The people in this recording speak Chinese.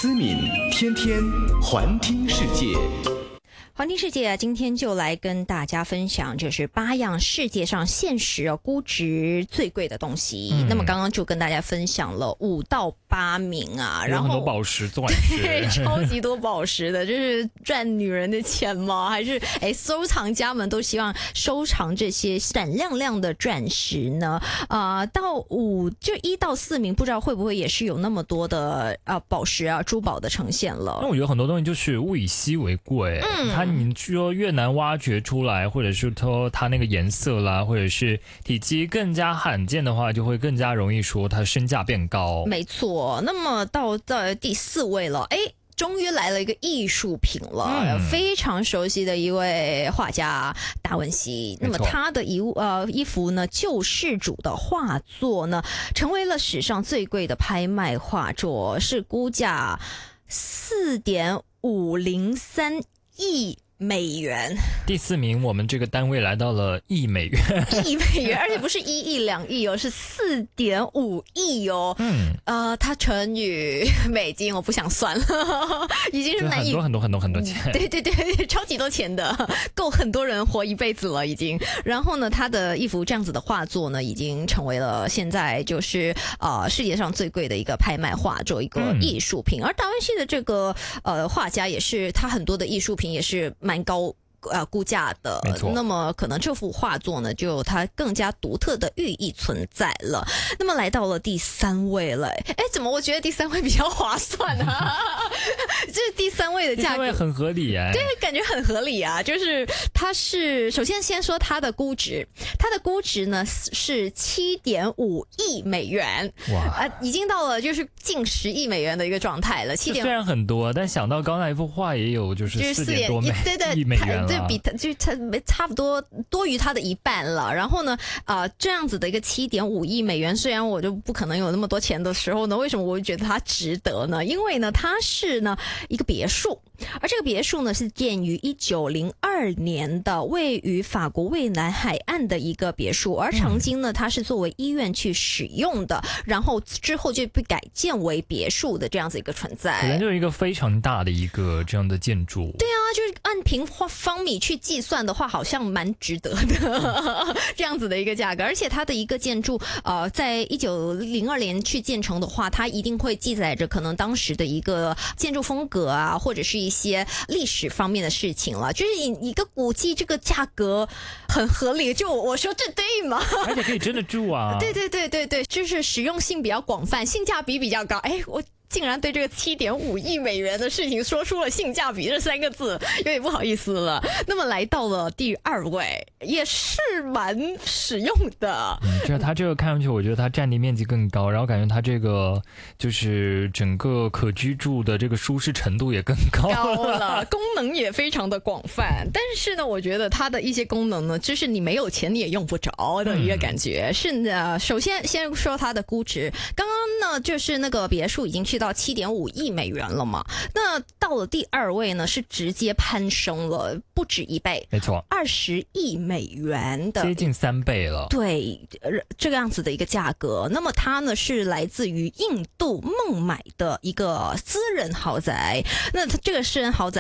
思敏天天环听世界。 环听世界啊，今天就来跟大家分享，就是8样世界上现实估值最贵的东西。那么刚刚就跟大家分享了5到8名啊，然后有很多宝石、钻石， 对，超级多宝石的，就是赚女人的钱吗？还是收藏家们都希望收藏这些闪亮亮的钻石呢？到1到4名，不知道会不会也是有那么多的宝石啊、珠宝的呈现了？ 那我觉得很多东西就是物以稀为贵，你说越难挖掘出来，或者是说它那个颜色啦，或者是体积更加罕见的话，就会更加容易说它身价变高。 没错，那么到第4位了，终于来了一个艺术品了，非常熟悉的一位画家达文西。那么他的一幅呢救世主的画作呢，成为了史上最贵的拍卖画作，是估价4.503亿美元。 第4名，我们这个单位来到了亿美元， 亿美元，而且不是1亿2亿哦，是4.5亿哦。它乘以美金，我不想算了，已经是难以很多钱。 对对对，超级多钱的，够很多人活一辈子了已经。然后呢，他的一幅这样子的画作呢，已经成为了现在就是世界上最贵的一个拍卖画作，一个艺术品。而达文西的这个画家也是，他很多的艺术品也是蛮高估价的，那么可能这幅画作呢，就有它更加独特的寓意存在了。那么来到了第3位了，怎么我觉得第3位比较划算啊？这是第3位的价格， 第3位很合理对， 感觉很合理啊。就是它是首先说它的估值，呢是7.5亿美元，哇，已经到了就是近10亿美元的一个状态了。 虽然很多，但想到刚才一幅画也有就是4点多亿美元了。 对，比它就差不多多于它的一半了。然后呢，这样子的一个7.5亿美元，虽然我就不可能有那么多钱的时候呢，为什么我会觉得它值得呢？因为呢，它是呢一个别墅，而这个别墅呢是建于1902年的，位于法国蔚蓝海岸的一个别墅，而曾经呢它是作为医院去使用的，然后之后就被改建为别墅的这样子一个存在。 可能就是一个非常大的一个这样的建筑。 对啊，就是按平方米去计算的话，好像蛮值得的这样子的一个价格。而且它的一个建筑在1902年去建成的话，它一定会记载着可能当时的一个建筑风格啊，或者是一些历史方面的事情了。就是一个古迹，这个价格很合理，就我说这对吗？ 而且可以真的住啊。 对，就是实用性比较广泛，性价比比较高。我竟然对这个7.5亿美元的事情说出了性价比这3个字，有点不好意思了。那么来到了第2位，也是蛮实用的。 就是它这个看上去，我觉得它占地面积更高，然后感觉它这个就是整个可居住的这个舒适程度也更高了，功能也非常的广泛。但是呢，我觉得它的一些功能呢，就是你没有钱你也用不着的一个感觉。是呢，首先说它的估值，刚刚呢就是那个别墅已经去到7.5亿美元了嘛，那到了第2位呢是直接攀升了不止1倍， 没错 ，20亿美元的， 接近3倍了。 对，这个样子的一个价格。那么它呢是来自于印度孟买的一个私人豪宅，那它这个私人豪宅